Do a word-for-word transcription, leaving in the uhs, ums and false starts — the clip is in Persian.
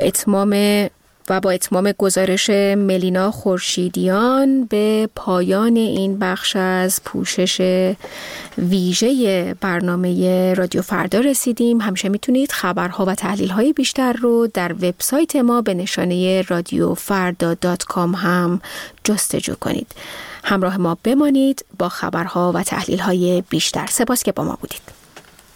اتمام و با اتمام گزارش ملینا خورشیدیان به پایان این بخش از پوشش ویژه برنامه رادیو فردا رسیدیم. همیشه میتونید خبرها و تحلیل‌های بیشتر رو در وبسایت ما به نشانه رادیو فردا دات کام هم جستجو کنید. همراه ما بمانید با خبرها و تحلیل‌های بیشتر. سپاس که با ما بودید.